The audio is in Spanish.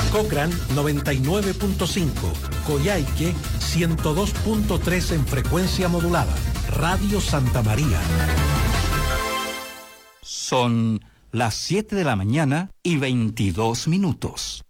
Cochrane 99.5, Coyhaique 102.3 en frecuencia modulada. Radio Santa María. Son las 7 de la mañana y 22 minutos.